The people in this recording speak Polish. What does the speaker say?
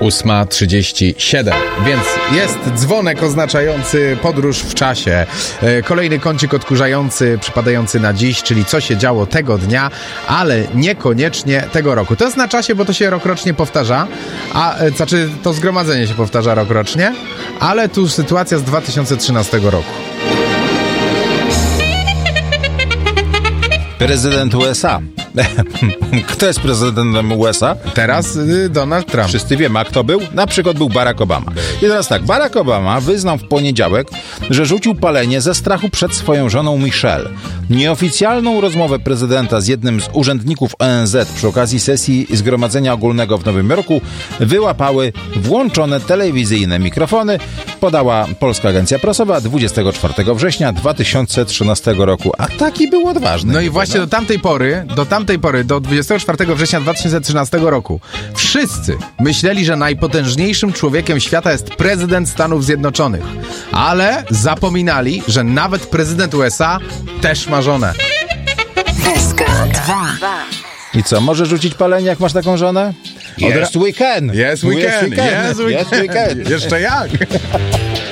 8:37, więc jest dzwonek oznaczający podróż w czasie. Kolejny kącik odkurzający przypadający na dziś, czyli co się działo tego dnia, ale niekoniecznie tego roku. To jest na czasie, bo to się rokrocznie powtarza, znaczy to zgromadzenie się powtarza rokrocznie, ale tu sytuacja z 2013 roku. Prezydent USA. Kto jest prezydentem USA? Teraz Donald Trump. Wszyscy wiemy, a kto był? Na przykład był Barack Obama. I teraz tak, Barack Obama wyznał w poniedziałek, że rzucił palenie ze strachu przed swoją żoną Michelle. Nieoficjalną rozmowę prezydenta z jednym z urzędników ONZ przy okazji sesji Zgromadzenia Ogólnego w Nowym Jorku wyłapały włączone telewizyjne mikrofony, podała Polska Agencja Prasowa 24 września 2013 roku. A taki był odważny. No i właśnie do tamtej pory, do 24 września 2013 roku, wszyscy myśleli, że najpotężniejszym człowiekiem świata jest prezydent Stanów Zjednoczonych. Ale zapominali, że nawet prezydent USA też ma żonę. I co, możesz rzucić palenie, jak masz taką żonę? Yes we can. Yes we can. Jeszcze jak?